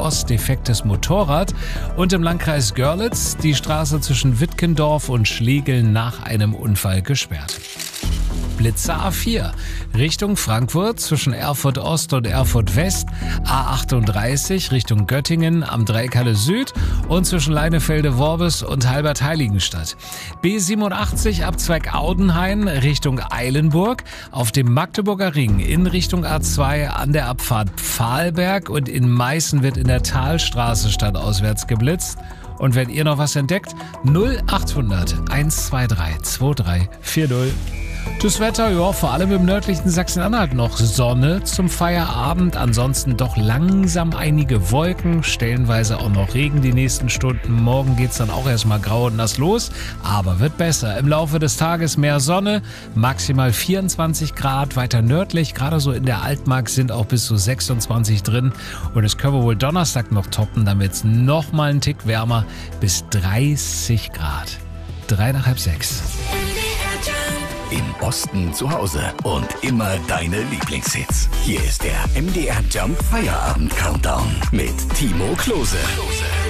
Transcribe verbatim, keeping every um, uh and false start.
Südost defektes Motorrad. Und im Landkreis Görlitz die Straße zwischen Wittgendorf und Schlegel nach einem Unfall gesperrt. Blitzer A vier, Richtung Frankfurt zwischen Erfurt Ost und Erfurt West, A achtunddreißig Richtung Göttingen am Dreieckhalle Süd und zwischen Leinefelde-Worbis und Halbert-Heiligenstadt. B siebenundachtzig Abzweig Audenhain Richtung Eilenburg, auf dem Magdeburger Ring in Richtung A zwei an der Abfahrt Pfahlberg und in Meißen wird in der Talstraße stadtauswärts geblitzt. Und wenn ihr noch was entdeckt, null achthundert hundertzweiundzwanzig drei vier null. Das Wetter, ja, vor allem im nördlichen Sachsen-Anhalt noch Sonne zum Feierabend. Ansonsten doch langsam einige Wolken, stellenweise auch noch Regen die nächsten Stunden. Morgen geht's dann auch erstmal grau und nass los, aber wird besser. Im Laufe des Tages mehr Sonne, maximal vierundzwanzig Grad. Weiter nördlich, gerade so in der Altmark, sind auch bis zu sechsundzwanzig drin. Und es können wir wohl Donnerstag noch toppen, dann wird's noch mal einen Tick wärmer, bis dreißig Grad. Drei nach halb sechs. Im Osten zu Hause und immer deine Lieblingshits. Hier ist der M D R Jump Feierabend Countdown mit Timo Klose.